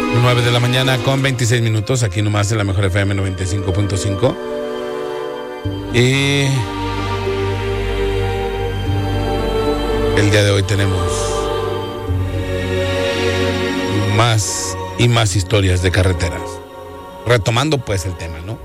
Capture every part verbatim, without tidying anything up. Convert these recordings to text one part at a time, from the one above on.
nueve de la mañana con veintiséis minutos, aquí nomás en la Mejor F M noventa y cinco punto cinco. Y el día de hoy tenemos más y más historias de carreteras. Retomando pues el tema, ¿no?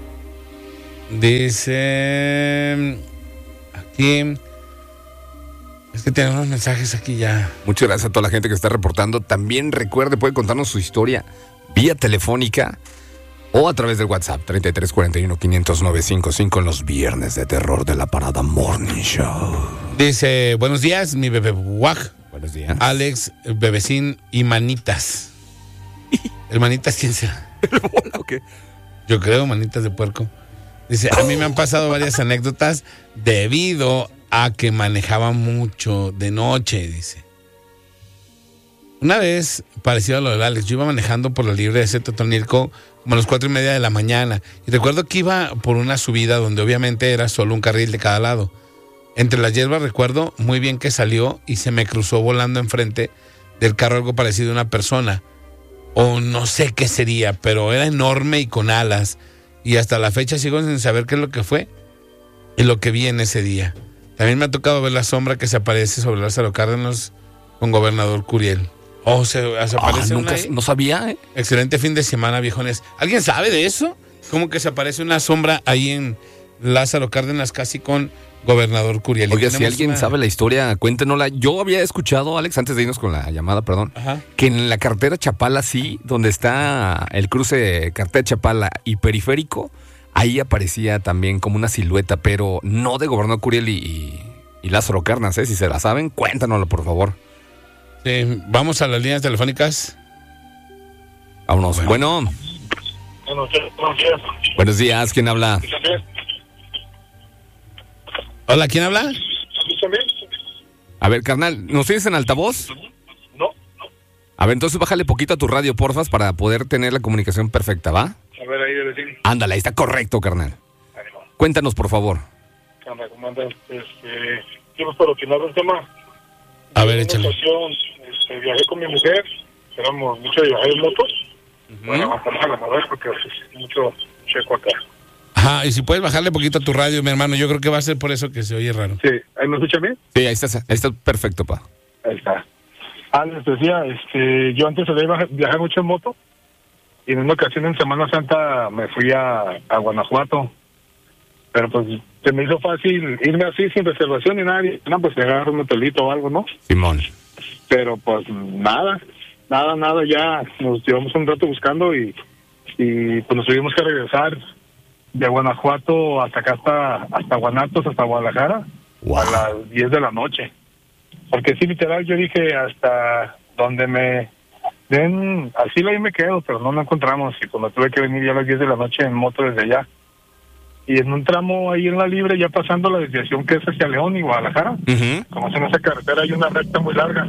Dice aquí, es que tenemos unos mensajes aquí ya. Muchas gracias a toda la gente que está reportando. También recuerde, puede contarnos su historia vía telefónica o a través del WhatsApp treinta y tres cuarenta y uno quinientos novecientos cincuenta y cinco en los viernes de terror de la Parada Morning Show. Dice, buenos días, mi bebé Guaj. Buenos días. Alex, Bebecín y Manitas. ¿El Manitas quién será? ¿El bola o qué? Yo creo, Manitas de puerco. Dice, a mí me han pasado varias anécdotas debido a que manejaba mucho de noche, dice. Una vez, parecido a lo de Alex, yo iba manejando por la libre de Totonilco como a las cuatro y media de la mañana. Y recuerdo que iba por una subida donde obviamente era solo un carril de cada lado. Entre las hierbas recuerdo muy bien que salió y se me cruzó volando enfrente del carro algo parecido a una persona. O no sé qué sería, pero era enorme y con alas. Y hasta la fecha sigo sin saber qué es lo que fue y lo que vi en ese día. También me ha tocado ver la sombra que se aparece sobre Lázaro Cárdenas con Gobernador Curiel. Oh, se, se aparece ah, nunca, una... No sabía, ¿eh? Excelente fin de semana, viejones. ¿Alguien sabe de eso? ¿Cómo que se aparece una sombra ahí en Lázaro Cárdenas casi con Gobernador Curiel? Oiga, si alguien una... sabe la historia, cuéntenosla. Yo había escuchado, Alex, antes de irnos con la llamada, perdón, Ajá. que en la carretera Chapala, sí, donde está el cruce carretera Chapala y Periférico, ahí aparecía también como una silueta, pero no de Gobernador Curiel y, y, y Lázaro Cárdenas, ¿eh? Si se la saben, cuéntanoslo, por favor. Sí, vamos a las líneas telefónicas. Vámonos. Bueno. Buenos días. Buenos días. Buenos días, ¿quién habla? Hola, ¿quién habla? A ver, carnal, ¿nos tienes en altavoz? No. A ver, entonces bájale poquito a tu radio, porfas, para poder tener la comunicación perfecta, ¿va? A ver, ahí debe decir. Ándale, ahí está correcto, carnal. Cuéntanos, por favor. Cámara, comandante. Este, quiero para opinar un tema. A ver, en échale. una ocasión, este, viajé con mi mujer, éramos mucho de viajar en motos. Uh-huh. Para avanzar a la madera porque es mucho checo acá. Ajá, y si puedes bajarle poquito a tu radio, mi hermano, yo creo que va a ser por eso que se oye raro. Sí, ¿ahí me escucha bien? Sí, ahí está, ahí está perfecto, pa. Ahí está. Ah, les decía, este, yo antes de viajar mucho en moto, y en una ocasión en Semana Santa me fui a, a Guanajuato, pero pues se me hizo fácil irme así sin reservación ni nadie, no, pues agarrar un hotelito o algo, ¿no? Simón. Pero pues nada, nada, nada, ya nos llevamos un rato buscando y, y pues nos tuvimos que regresar de Guanajuato hasta acá, hasta, hasta Guanatos, hasta Guadalajara, wow. A las diez de la noche. Porque sí, literal, yo dije hasta donde me den, así ahí me quedo, pero no lo encontramos. Y cuando tuve que venir ya a las diez de la noche en moto desde allá. Y en un tramo ahí en la libre, ya pasando la desviación que es hacia León y Guadalajara, uh-huh. Como en esa carretera hay una recta muy larga.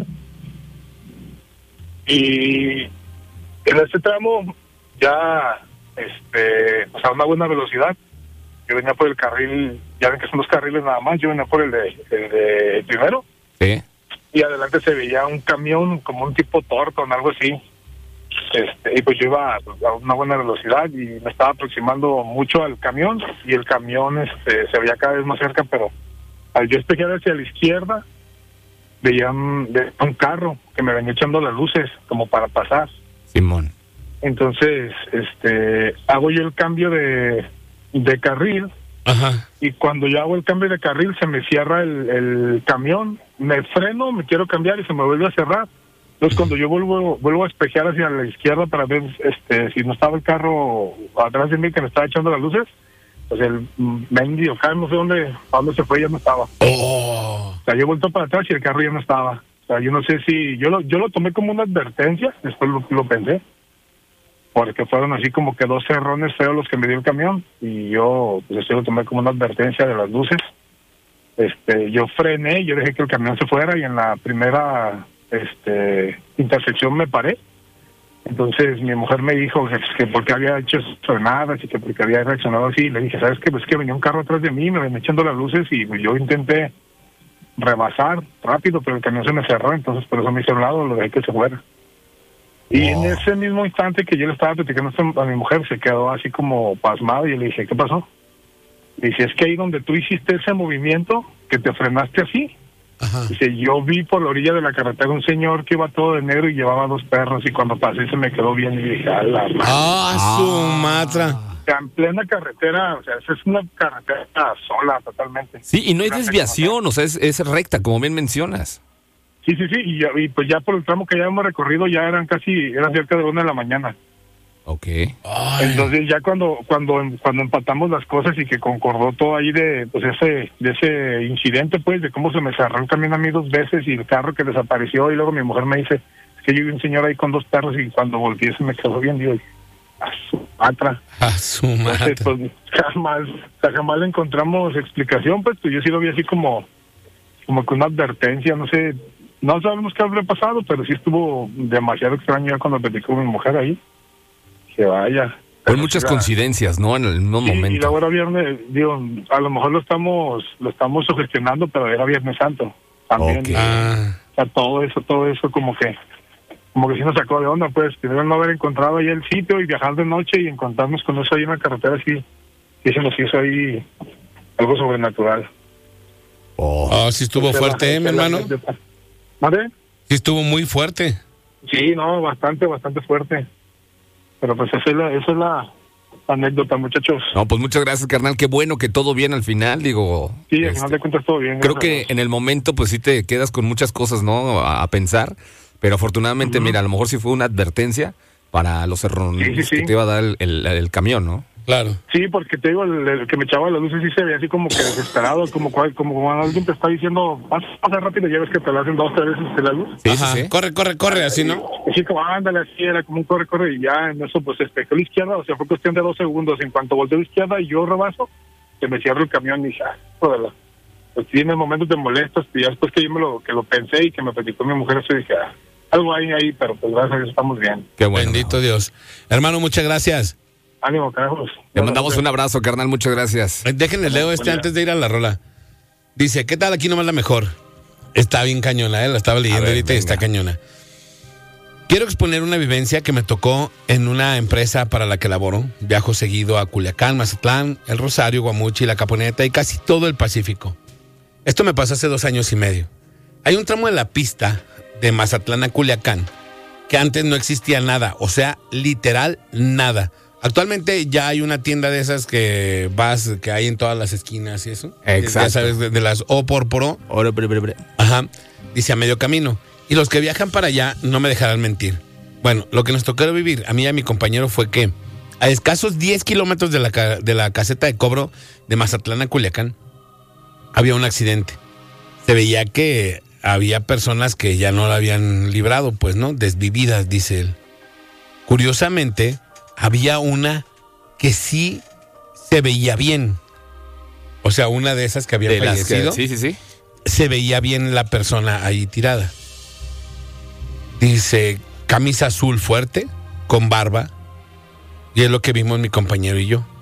Y en este tramo ya, este, o sea, una buena velocidad. Yo venía por el carril, ya ven que son dos carriles nada más, yo venía por el de, el de el primero. Sí. Y adelante se veía un camión como un tipo Torton, algo así. Este, y pues yo iba a una buena velocidad y me estaba aproximando mucho al camión y el camión este, se veía cada vez más cerca, pero al yo espejear hacia la izquierda veía un, veía un carro que me venía echando las luces como para pasar. Simón. Entonces, este, hago yo el cambio de, de carril. Ajá. Y cuando yo hago el cambio de carril se me cierra el, el camión, me freno, me quiero cambiar y se me vuelve a cerrar. Entonces cuando yo vuelvo vuelvo a espejear hacia la izquierda para ver este si no estaba el carro atrás de mí que me estaba echando las luces, pues el mendigo carro no sé dónde, a dónde se fue, ya no estaba. Oh. O sea, yo he vuelto para atrás y el carro ya no estaba. O sea, yo no sé si, yo lo, yo lo tomé como una advertencia, después lo, lo pensé, porque fueron así como que dos cerrones feos los que me dio el camión, y yo pues eso lo tomé como una advertencia de las luces. Este, yo frené, yo dejé que el camión se fuera y en la primera este intersección me paré. Entonces mi mujer me dijo que, que porque había hecho frenadas y que porque había reaccionado así. Le dije, ¿sabes qué? Pues que venía un carro atrás de mí, me venía echando las luces y yo intenté rebasar rápido, pero el camión se me cerró, entonces por eso me hice a un lado, lo dejé que se fuera. Y Y en ese mismo instante que yo le estaba platicando a mi mujer, se quedó así como pasmado y yo le dije, ¿qué pasó? Dice, es que ahí donde tú hiciste ese movimiento, que te frenaste así, Ajá. dice, yo vi por la orilla de la carretera un señor que iba todo de negro y llevaba dos perros, y cuando pasé se me quedó bien y dije, a la madre. Ah, su matra. O sea, en plena carretera, o sea, esa es una carretera sola totalmente. Sí, y no hay desviación, o sea, es, es recta, como bien mencionas. Sí, sí, sí, y, ya- y pues ya por el tramo que ya hemos recorrido ya eran casi, eran cerca de una de la mañana. Ok. Ay. Entonces ya cuando cuando cuando empatamos las cosas y que concordó todo ahí de pues ese de ese incidente, pues de cómo se me cerró el camino a mí dos veces y el carro que desapareció, y luego mi mujer me dice, es que yo vi un señor ahí con dos perros y cuando volteé se me quedó bien, digo, a su matra. A su Entonces, matra. pues jamás, o sea, jamás le encontramos explicación, pues, pues yo sí lo vi así como como con una advertencia, no sé, no sabemos qué habría pasado, pero sí estuvo demasiado extraño ya cuando platicó con mi mujer ahí. Que vaya. Hay muchas Ya. coincidencias, ¿no? En el mismo Sí, y momento. luego era viernes, digo, a lo mejor lo estamos lo estamos sugestionando, pero era Viernes Santo también. Ok. Ah, O sea, todo eso, todo eso como que como que sí nos sacó de onda, pues, primero no haber encontrado ahí el sitio y viajar de noche y encontrarnos con eso ahí en la carretera, sí, sí se nos hizo ahí algo sobrenatural. Oh. oh, sí estuvo Esa fuerte, es ¿eh, mi la- esa es la hermano? anécdota. ¿Mande? Sí estuvo muy fuerte. Sí, no, bastante, bastante fuerte. Pero pues esa es la, esa es la anécdota, muchachos. No, pues muchas gracias, carnal. Qué bueno que todo bien al final, digo. Sí, al este, final de cuentas todo bien. creo gracias a que Dios. en el momento, pues sí te quedas con muchas cosas, ¿no? A, a pensar. Pero afortunadamente, mira, a lo mejor sí fue una advertencia para los errores Sí, sí, sí. que te iba a dar el, el- el camión, ¿no? Claro. Sí, porque te digo, el, el que me echaba las luces sí se veía así como que desesperado, como cual, como cuando alguien te está diciendo, pasa, pasa rápido, y ya ves que te lo hacen dos, tres veces la luz. Sí, Ajá. sí, sí. Corre, corre, corre, así, ¿no? Así como, ándale, así era como un corre, corre, y ya en eso pues espejó a la izquierda, o sea, fue cuestión de dos segundos. En cuanto volteé a la izquierda y yo rebaso, se me cierra el camión y dije, ah, joder, pues sí, en el momento te molestas, y ya después que yo me lo, que lo pensé y que me platicó mi mujer, eso dije, ah, algo hay ahí, pero pues gracias a Dios estamos bien. Qué bueno. Bendito Dios. Hermano, muchas gracias. Ánimo, carajos. Te mandamos un abrazo, carnal. Muchas gracias. Eh, Déjenle leo este Buen día. antes de ir a la rola. Dice, ¿qué tal aquí nomás la mejor? Está bien cañona, ¿eh? La estaba leyendo ver, ahorita y está venga. cañona. Quiero exponer una vivencia que me tocó en una empresa para la que laboro. Viajo seguido a Culiacán, Mazatlán, El Rosario, Guamuchi, La Caponeta y casi todo el Pacífico. Esto me pasó hace dos años y medio. Hay un tramo de la pista de Mazatlán a Culiacán que antes no existía nada, o sea, literal nada. Actualmente ya hay una tienda de esas que vas, que hay en todas las esquinas y eso. Exacto. Ya sabes, de, de las O por Pro. Ahora, bre, bre, bre. Ajá. Dice a medio camino. Y los que viajan para allá no me dejarán mentir. Bueno, lo que nos tocó vivir a mí y a mi compañero fue que a escasos diez kilómetros de la, ca- de la caseta de cobro de Mazatlán a Culiacán había un accidente. Se veía que había personas que ya no la habían librado, pues, ¿no? Desvividas, dice él. Curiosamente, había una que sí se veía bien. O sea, una de esas que había De las que- fallecido. sí, sí, sí. Se veía bien la persona ahí tirada. Dice, camisa azul fuerte, con barba. Y es lo que vimos mi compañero y yo.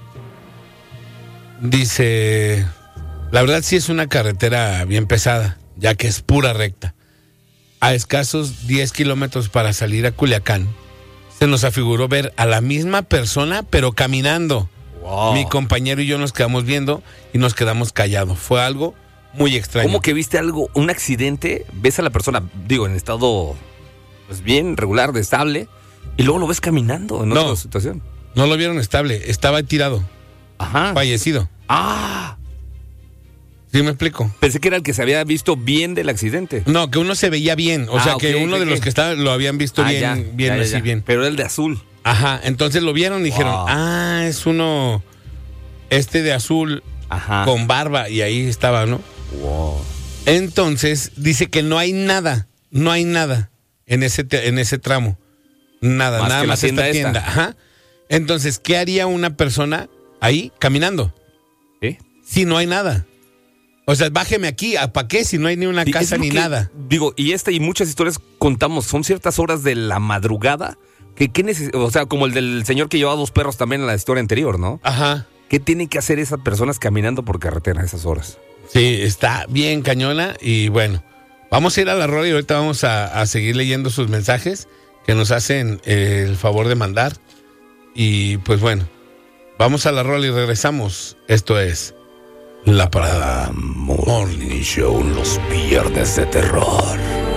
Dice, la verdad sí es una carretera bien pesada, ya que es pura recta. A escasos diez kilómetros para salir a Culiacán, se nos afiguró ver a la misma persona, pero caminando. Wow. Mi compañero y yo nos quedamos viendo y nos quedamos callados. Fue algo muy extraño. ¿Cómo que viste algo, un accidente? Ves a la persona, digo, en estado pues bien, regular, de estable, y luego lo ves caminando en No. otra situación. No lo vieron estable, estaba tirado, Ajá. fallecido. Ah, ¿Sí me explico? pensé que era el que se había visto bien del accidente. No, que uno se veía bien. O Ah, sea, que ok, uno de ok. los que estaban lo habían visto Ah, bien, ya, bien, ya, ya, así ya. bien. Pero era el de azul. Ajá, entonces lo vieron y dijeron, Wow. ah, es uno, este de azul Ajá. con barba, y ahí estaba, ¿no? Wow. Entonces, dice que no hay nada, no hay nada en ese, te- en ese tramo. Nada, Más nada que la más tienda esta esta. tienda. Ajá. Entonces, ¿qué haría una persona ahí caminando ¿Eh? si no hay nada? O sea, bájeme aquí, ¿para qué? Si no hay ni una Sí, es casa lo ni que- nada. Digo, y esta y muchas historias contamos, son ciertas horas de la madrugada que, ¿qué neces- o sea, como el del señor que llevaba dos perros también en la historia anterior, ¿no? Ajá. ¿Qué tienen que hacer esas personas caminando por carretera a esas horas? Sí, está bien cañona. Y bueno, vamos a ir a la rola y ahorita vamos a, a seguir leyendo sus mensajes. que nos hacen eh, el favor de mandar. Y pues bueno, vamos a la rola y regresamos. Esto es La Parada Morning Show, los viernes de terror.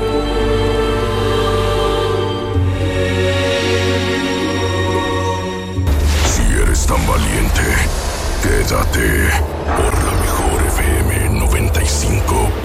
Si eres tan valiente, quédate por la mejor F M noventa y cinco